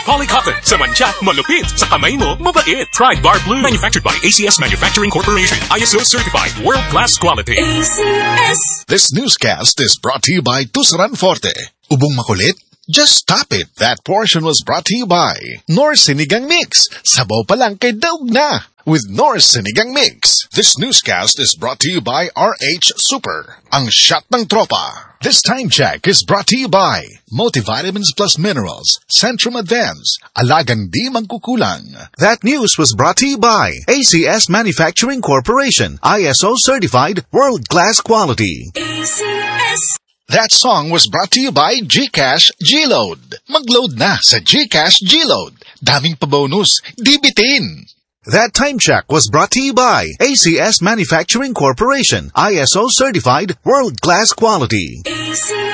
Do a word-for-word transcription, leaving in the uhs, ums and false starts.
Polycotton. Sa mancha, malupit. Sa kamay mo, mabait. Pride Bar Blue. Manufactured by A C S Manufacturing Corporation. I S O certified. World-class quality. A C S. This newscast is brought to you by Tusaran Forte. Ubong makulit? Just stop it. That portion was brought to you by North Sinigang Mix. Sabaw pa lang kay daog na with North Sinigang Mix. This newscast is brought to you by R H Super, ang shot ng tropa. This time check is brought to you by Multivitamins Plus Minerals, Centrum Advance, Alagang Di Mangkukulang. That news was brought to you by A C S Manufacturing Corporation, I S O certified, world-class quality. A C S. That song was brought to you by GCash G-Load. Mag-load na sa GCash G-Load. Daming pabonus, di bitin. That time check was brought to you by A C S Manufacturing Corporation, I S O certified, world-class quality. A C S.